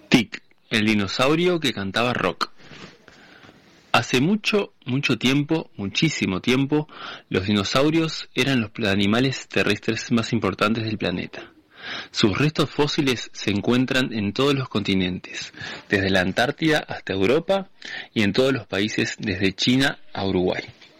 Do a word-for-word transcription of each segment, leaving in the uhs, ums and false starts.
Tic, el dinosaurio que cantaba rock. Hace mucho, mucho tiempo, muchísimo tiempo, los dinosaurios eran los animales terrestres más importantes del planeta. Sus restos fósiles se encuentran en todos los continentes, desde la Antártida hasta Europa y en todos los países desde China a Uruguay.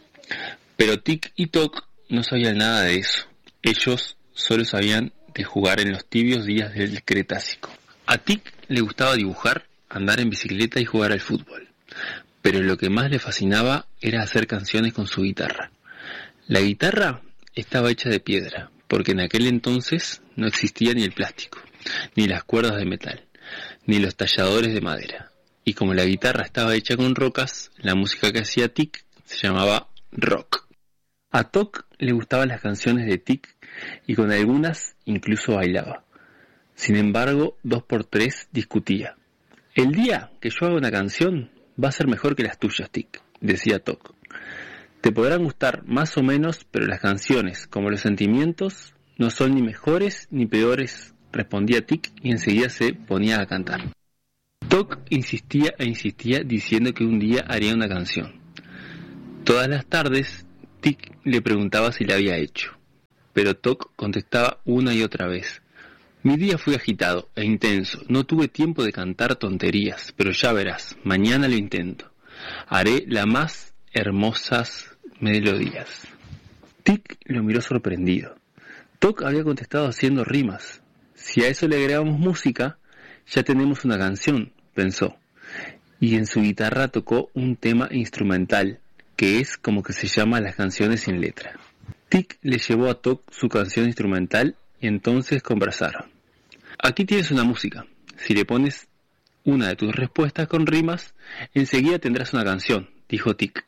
Pero Tic y Toc no sabían nada de eso. Ellos solo sabían de jugar en los tibios días del Cretácico. A Tic le gustaba dibujar, andar en bicicleta y jugar al fútbol. Pero lo que más le fascinaba era hacer canciones con su guitarra. La guitarra estaba hecha de piedra, porque en aquel entonces no existía ni el plástico, ni las cuerdas de metal, ni los talladores de madera. Y como la guitarra estaba hecha con rocas, la música que hacía Tic se llamaba rock. A Toc le gustaban las canciones de Tic y con algunas incluso bailaba. Sin embargo, dos por tres discutía. El día que yo haga una canción va a ser mejor que las tuyas, Tic, decía Toc. Te podrán gustar más o menos, pero las canciones, como los sentimientos, no son ni mejores ni peores, respondía Tic y enseguida se ponía a cantar. Toc insistía e insistía diciendo que un día haría una canción. Todas las tardes, Tic le preguntaba si la había hecho, pero Toc contestaba una y otra vez. Mi día fue agitado e intenso, no tuve tiempo de cantar tonterías, pero ya verás, mañana lo intento. Haré las más hermosas melodías. Tic lo miró sorprendido. Toc había contestado haciendo rimas. Si a eso le agregamos música, ya tenemos una canción, pensó. Y en su guitarra tocó un tema instrumental, que es como que se llama las canciones sin letra. Tic le llevó a Toc su canción instrumental y entonces conversaron. Aquí tienes una música. Si le pones una de tus respuestas con rimas, enseguida tendrás una canción, dijo Tic.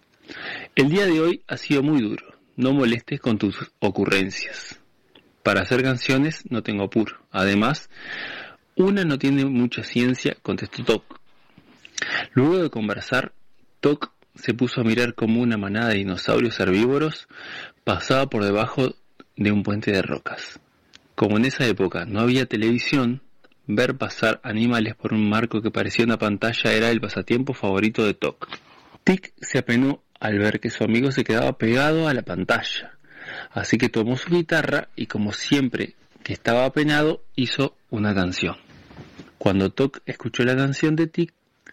El día de hoy ha sido muy duro. No molestes con tus ocurrencias. Para hacer canciones no tengo apuro. Además, una no tiene mucha ciencia, contestó Toc. Luego de conversar, Toc se puso a mirar cómo una manada de dinosaurios herbívoros pasaba por debajo de un puente de rocas. Como en esa época no había televisión, ver pasar animales por un marco que parecía una pantalla era el pasatiempo favorito de Toc. Tic se apenó al ver que su amigo se quedaba pegado a la pantalla, así que tomó su guitarra y, como siempre que estaba apenado, hizo una canción. Cuando Toc escuchó la canción de Tic,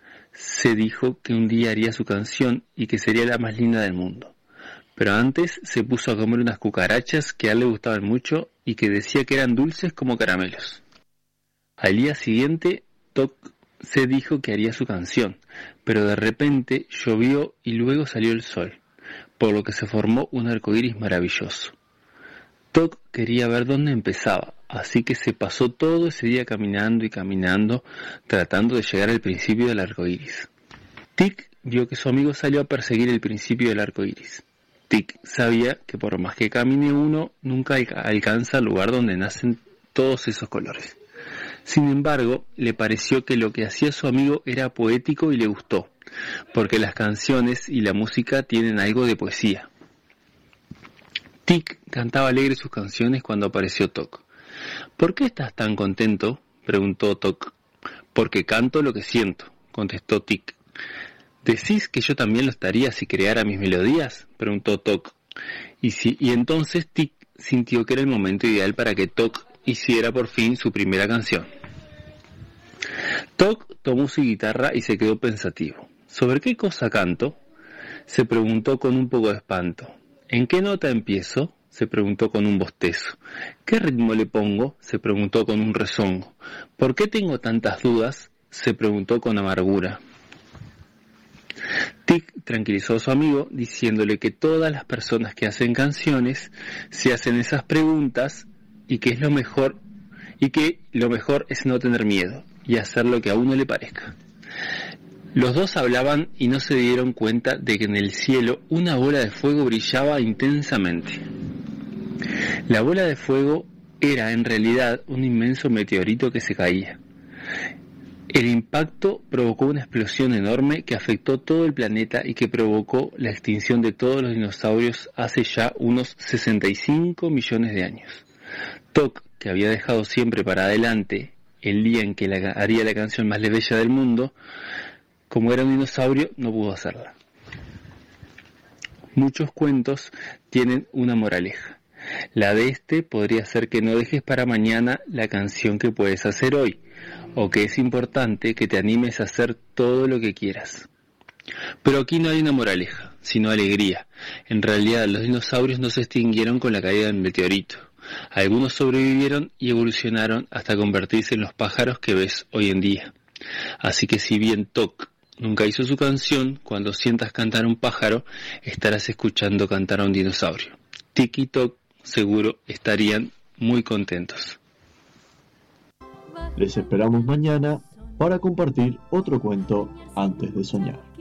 se dijo que un día haría su canción y que sería la más linda del mundo. Pero antes se puso a comer unas cucarachas que a él le gustaban mucho y que decía que eran dulces como caramelos. Al día siguiente, Toc se dijo que haría su canción, pero de repente llovió y luego salió el sol, por lo que se formó un arcoíris maravilloso. Toc quería ver dónde empezaba, así que se pasó todo ese día caminando y caminando, tratando de llegar al principio del arcoíris. Tic vio que su amigo salió a perseguir el principio del arcoíris. Tic sabía que por más que camine uno, nunca alcanza el lugar donde nacen todos esos colores. Sin embargo, le pareció que lo que hacía su amigo era poético y le gustó, porque las canciones y la música tienen algo de poesía. Tic cantaba alegre sus canciones cuando apareció Toc. ¿Por qué estás tan contento?, preguntó Toc. Porque canto lo que siento, contestó Tic. ¿Decís que yo también lo estaría si creara mis melodías?, preguntó Toc. Y, si, y entonces Tic sintió que era el momento ideal para que Toc hiciera por fin su primera canción. Toc tomó su guitarra y se quedó pensativo. ¿Sobre qué cosa canto?, se preguntó con un poco de espanto. ¿En qué nota empiezo?, se preguntó con un bostezo. ¿Qué ritmo le pongo?, se preguntó con un rezongo. ¿Por qué tengo tantas dudas?, se preguntó con amargura. Tic tranquilizó a su amigo diciéndole que todas las personas que hacen canciones se hacen esas preguntas y que es lo mejor y que lo mejor es no tener miedo y hacer lo que a uno le parezca. Los dos hablaban y no se dieron cuenta de que en el cielo una bola de fuego brillaba intensamente. La bola de fuego era en realidad un inmenso meteorito que se caía. El impacto provocó una explosión enorme que afectó todo el planeta y que provocó la extinción de todos los dinosaurios hace ya unos sesenta y cinco millones de años. Toc, que había dejado siempre para adelante el día en que la, haría la canción más bella del mundo, como era un dinosaurio, no pudo hacerla. Muchos cuentos tienen una moraleja. La de este podría ser que no dejes para mañana la canción que puedes hacer hoy, o que es importante que te animes a hacer todo lo que quieras. Pero aquí no hay una moraleja, sino alegría. En realidad, los dinosaurios no se extinguieron con la caída del meteorito. Algunos sobrevivieron y evolucionaron hasta convertirse en los pájaros que ves hoy en día. Así que si bien Toc nunca hizo su canción, cuando sientas cantar a un pájaro, estarás escuchando cantar a un dinosaurio. Tic y Toc seguro estarían muy contentos. Les esperamos mañana para compartir otro cuento antes de soñar.